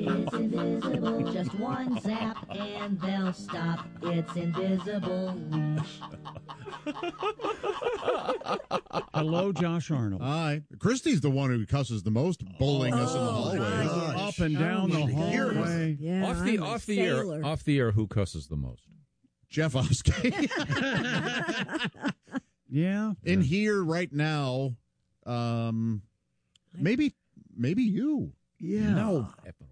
It's invisible. Just one zap and they'll stop. It's invisible leash. Hello, Josh Arnold. Hi. Christy's the one who cusses the most, bullying us in the hallway. Up and down the hallway. Yeah, Off the air, who cusses the most? Jeff Oskey. Yeah. In here right now, maybe you. Yeah. No effing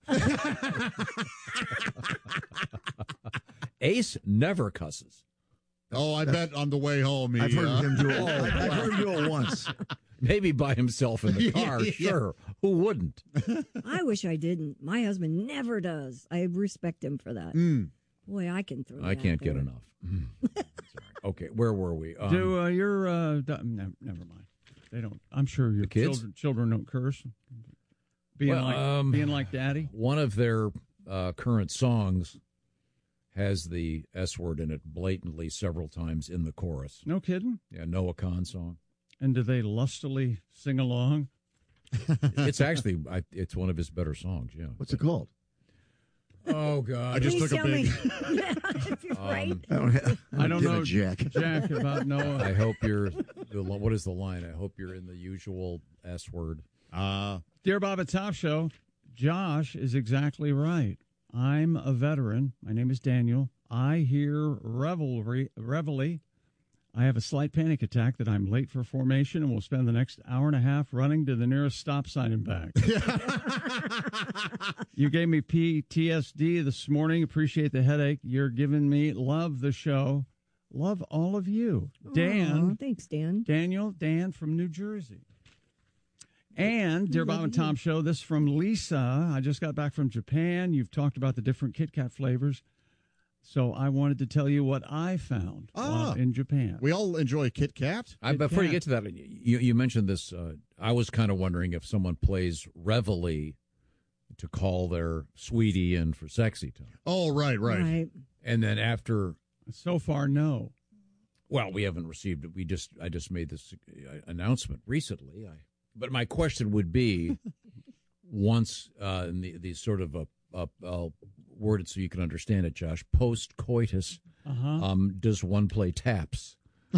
way. Ace never cusses. Oh, I bet on the way home. I've heard him do it. I've heard him do it once. Maybe by himself in the car, sure. Who wouldn't? I wish I didn't. My husband never does. I respect him for that. Boy, I can throw I that can't there. get enough. Sorry. Okay, where were we? Do your never mind. They don't. I'm sure your kids? children don't curse. Being like daddy. One of their current songs has the S word in it blatantly several times in the chorus. No kidding. Yeah, Noah Khan song. And do they lustily sing along? It's actually it's one of his better songs. Yeah. What's it called? Oh God! I just Please took a tell big. me. If you're right. I don't give know, a jack. Jack, about Noah. I hope you're. What is the line? I hope you're in the usual S word. Dear Bob at Top Show, Josh is exactly right. I'm a veteran. My name is Daniel. I hear reveille. I have a slight panic attack that I'm late for formation and will spend the next hour and a half running to the nearest stop sign and back. You gave me PTSD this morning. Appreciate the headache you're giving me. Love the show. Love all of you. Dan. Aw, thanks, Dan. Dan from New Jersey. And, Dear Bob and Tom Show, this from Lisa. I just got back from Japan. You've talked about the different Kit Kat flavors. So I wanted to tell you what I found in Japan. We all enjoy Kit Kat. Before you get to that, you mentioned this. I was kind of wondering if someone plays reveille to call their sweetie in for sexy time. Oh, right. And then after... So far, no. Well, we haven't received it. I just made this announcement recently. But my question would be, once the sort of I'll word it so you can understand it, Josh. Post coitus, does one play taps?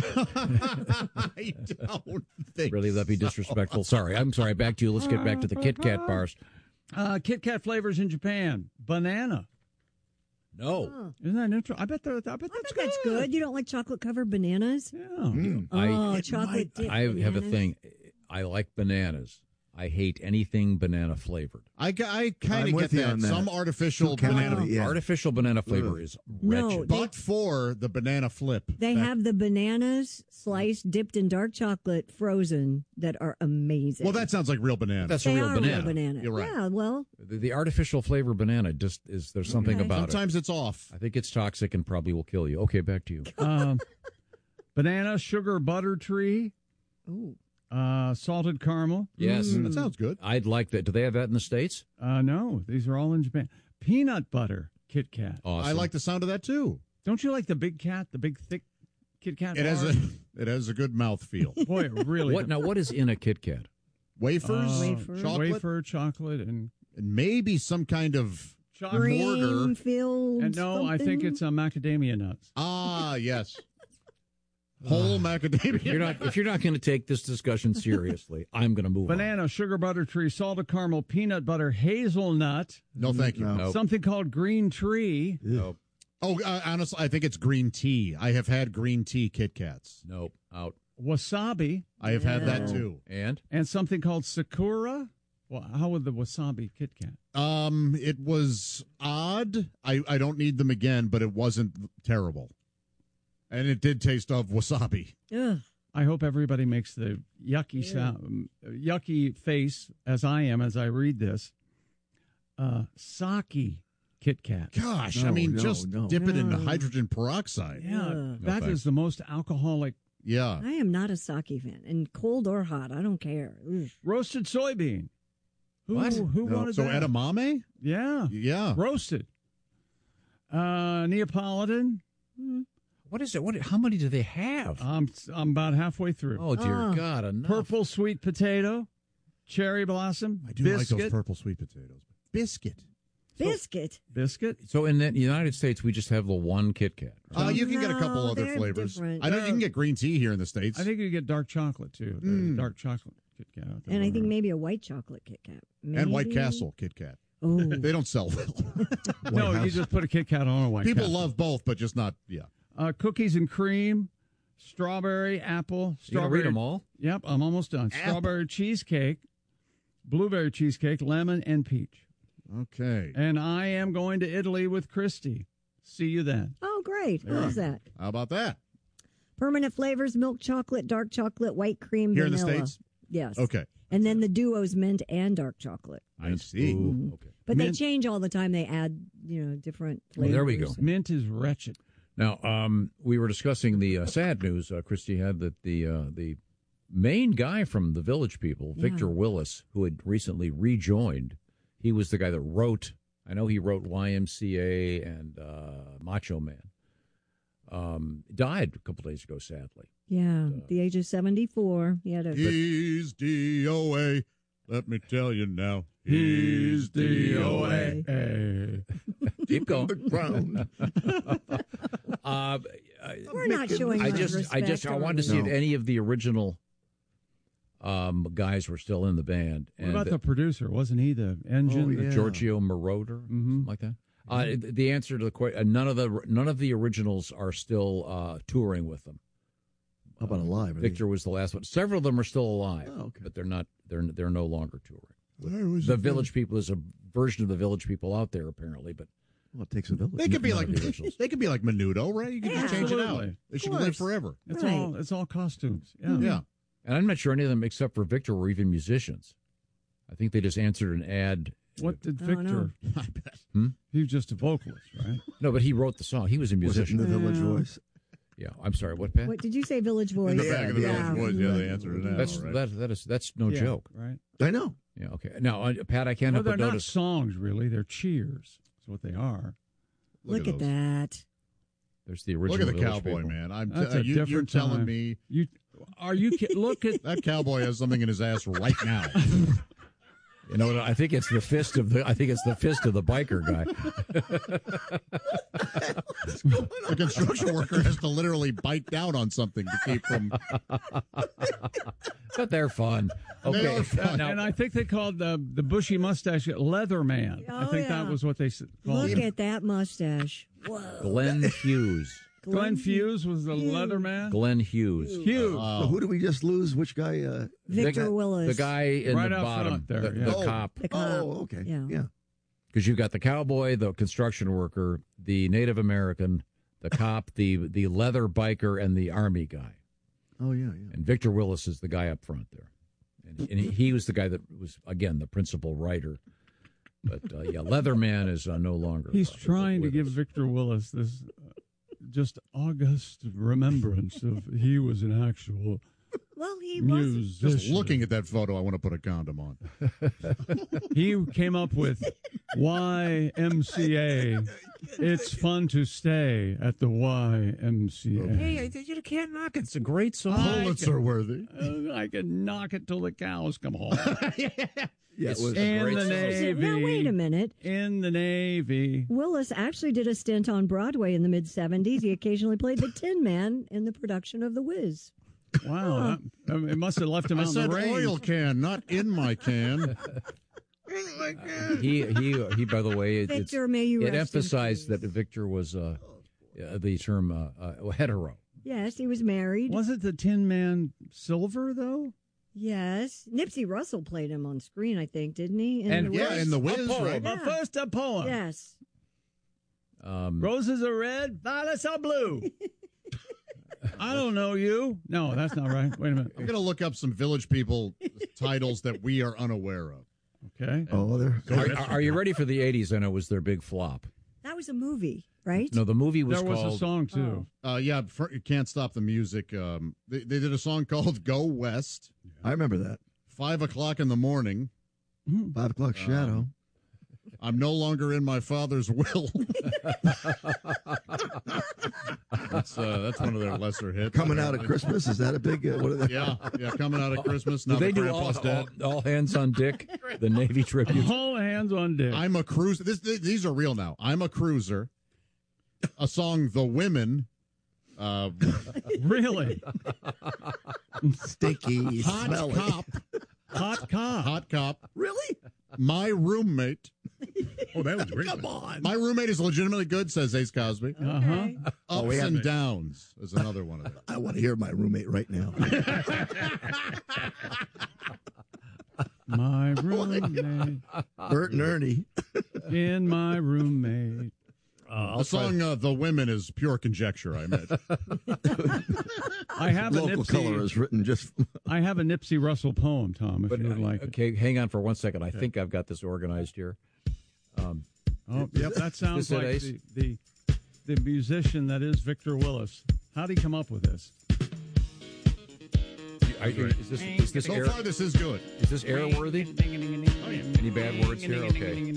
I don't think. Really, that'd be disrespectful. Sorry, I'm sorry. Back to you. Let's get back to the Kit Kat bars. Kit Kat flavors in Japan. Banana. No. Isn't that interesting? I bet that's good. You don't like chocolate covered bananas? Yeah. Chocolate dip. I have a bananas? thing. I like bananas. I hate anything banana flavored. I kind I'm of with get you that. on that. Some artificial Too banana, calorie, yeah. Artificial banana flavor is No, wretched. but for the banana flip. They have the bananas sliced, dipped in dark chocolate, frozen, that are amazing. Well, that sounds like real banana. That's they a real are banana. real banana. You're right. Yeah, well, The artificial flavor banana just is. There's something Okay. about Sometimes it's off. it. I think it's toxic and probably will kill you. Okay, back to you. Banana, sugar, butter tree. ooh. Salted caramel. Yes, That sounds good. I'd like that. Do they have that in the States? No, these are all in Japan. Peanut butter Kit Kat. Awesome. I like the sound of that too. Don't you like the big cat, the big thick Kit Kat It has bar? it has a good mouthfeel. Boy, it really. What is in a Kit Kat? Wafers, Wafer. chocolate, Wafer, chocolate, and and maybe some kind of chocolate. Mortar. Cream filled. And no, I think it's macadamia nuts. yes. Whole macadamia. If you're not going to take this discussion seriously, I'm going to move on. Banana, sugar, butter tree, salted caramel, peanut butter, hazelnut, No, thank you. No. Nope. something called green tree. Nope. Oh, honestly, I think it's green tea. I have had green tea Kit Kats. Nope. Out. Wasabi, I have had that too. And and something called Sakura. Well, how would the wasabi Kit Kat? It was odd. I don't need them again, but it wasn't terrible. And it did taste of wasabi. Ugh. I hope everybody makes the yucky sound, yucky face as I am as I read this. Sake Kit Kat. Gosh, No, I mean, no, just no. dip it into No. hydrogen peroxide. Yeah, Ugh. that No is the most alcoholic. Yeah. I am not a sake fan, and cold or hot, I don't care. Ugh. Roasted soybean. Who No. wanted So that? edamame? Yeah, Yeah. roasted. Neapolitan. what is it? How many do they have? I'm about halfway through. Oh dear Oh. God! Enough. Purple sweet potato, cherry blossom, I do biscuit, like those purple sweet potatoes. Biscuit. Biscuit. Biscuit. So in the United States, we just have the one Kit Kat. Right? You can get a couple No, other they're flavors. different. I know you can get green tea here in the States. I think you get dark chocolate too. There's dark chocolate Kit Kat out there. And I think maybe a white chocolate Kit Kat. and White Maybe? Castle Kit Kat. Oh, They don't sell well. no, you just put a Kit Kat on a White People Castle. love both, but just not, yeah. Cookies and cream, strawberry, apple, You gonna strawberry. read them all? Yep, I'm almost done. Strawberry cheesecake, blueberry cheesecake, lemon, and peach. Okay. And I am going to Italy with Christy. See you then. oh, great. How's that? How about that? Permanent flavors: milk chocolate, dark chocolate, white cream, Here in the vanilla. States? Yes. Okay. And then the duos mint and dark chocolate. I see. Ooh, okay. But Mint- they change all the time. They add, different Well, flavors. there we go. Mint is wretched. Now, we were discussing the sad news Christy had that the main guy from the Village People, Victor Willis, who had recently rejoined, he was the guy that wrote. I know he wrote YMCA and Macho Man. Died a couple days ago, sadly. Yeah, the age of 74. He had a He's DOA. Let me tell you now. He's DOA. Keep going. Ground. We're not showing I much just respect, I wanted to are see we? if any of the original guys were still in the band. What about the producer? Wasn't he the engine? Oh, yeah. Giorgio Moroder, something like that? The answer to the question: none of the originals are still touring with them. How about alive? Are Victor was the last one. Several of them are still alive, Oh, okay. but they're not. They're no longer touring. Where was The it? Village People is a version of the Village People out there, apparently, but Well, it takes a village. They could be None like of the originals. they could be like Menudo, right? You could just change it out. Absolutely. They should Of live course. forever. It's all costumes. Yeah. Yeah. and I'm not sure any of them except for Victor were even musicians. I think they just answered an ad. What did Oh, Victor? no. I bet. He was just a vocalist, right? No, but he wrote the song. He was a Was it in musician. the village Wow. voice? Yeah, I'm sorry. What, Pat? What did you say? Village Voice. In the back of the Yeah, Village Boys, yeah, they answered it now. That's right? that's no Yeah, joke. right? I know. Yeah, okay. Now, Pat, I can't Well, help they're but not notice. songs, really. They're cheers. That's what they are. Look at those. that. There's the original. Look at the Village cowboy, People. man. I'm That's a you're different telling time. me Look at that cowboy has something in his ass right now. You know what? I think it's the fist of the. I think it's the fist of the biker guy. The construction worker has to literally bite down on something to keep from. But they're fun. They Okay. are fun. Now, and I think they called the bushy mustache Leatherman. I Oh, think that yeah. was what they called Look him. at that mustache. Whoa. Glenn Hughes. Glenn Hughes was the Leatherman. Glenn Hughes. Hughes. So who did we just lose? Which guy? Victor the, Willis. The guy in Right the out bottom. front there, the, yeah. the Oh. cop. The cop. Oh, okay. Yeah. Yeah. Because you've got the cowboy, the construction worker, the Native American, the cop, the leather biker, and the army guy. Oh, yeah, yeah. And Victor Willis is the guy up front there. And he was the guy that was, again, the principal writer. But, yeah, Leatherman is no longer. He's trying to with give us. Victor Willis this just august remembrance of he was an actual Well, he was. musician. Just looking at that photo, I want to put a condom on. He came up with YMCA. It's fun to stay at the YMCA. Hey, you can't knock it. It's a great song. Pulitzer worthy. I can knock it till the cows come home. Yeah, it was. In great the song. Navy. Now, wait a minute. In the Navy. Willis actually did a stint on Broadway in the mid-'70s. He occasionally played the Tin Man in the production of The Wiz. Wow. It must have left him I out in said the rain. oil can, not in my can. He by the way, Victor, may you it rest in emphasized peace. that Victor was the term hetero. Yes, he was married. Was it the Tin Man Silver, though? Yes. Nipsey Russell played him on screen, I think, didn't he? In And The Yeah, Wiz? in the Wiz, A poem. right? But first, a poem. Yes. Roses are red, violets are blue. I don't know you. No, that's not right. Wait a minute. I'm going to look up some Village People titles that we are unaware of. Okay. Oh, there. Are you ready for the 80s? I know it was their big flop. That was a movie, right? No, the movie was There was called a song, too. Yeah, You Can't Stop the Music. They did a song called Go West, I remember that. 5 o'clock in the morning. 5 o'clock shadow. I'm no longer in my father's will. That's one of their lesser hits. Coming out of Christmas, is that a big? What are they? Yeah, coming out of Christmas. Now Do they the do grandpa's dead. all hands on Dick, the Navy tribute? All hands on deck. I'm a cruiser. These are real now. I'm a cruiser. A song, The Women. Really? Stinky, Hot smelly. Cop. Hot cop. Hot Cop. Really? My Roommate. Oh, that was great. Come on. My Roommate is legitimately good, says Ace Cosby. Uh-huh. Ups we have and it. Downs is another one of them. I want to hear My Roommate right now. My roommate. Bert and Ernie. In my roommate. The song The Women is pure conjecture, I imagine. I have a Local color is written just. I have a Nipsey Russell poem, Tom, if But, you would like it. okay, hang on for 1 second. I think I've got this organized here. Oh, yep, that sounds Is it like Ace? the musician that is Victor Willis. How did he come up with this? Is this So air? far, this is good. Is this airworthy? Any bad words here? Okay.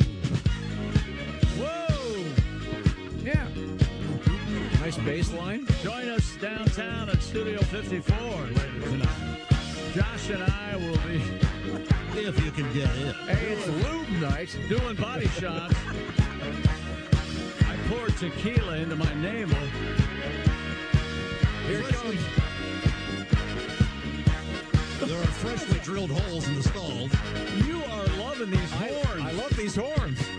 Whoa! Yeah. Nice bass line. Join us downtown at Studio 54 later tonight. Josh and I will be, If you can get in. hey, it's lube night, doing body shots. I poured tequila into my navel. Here it comes. There are freshly drilled holes in the stall. You are loving these horns. I love these horns.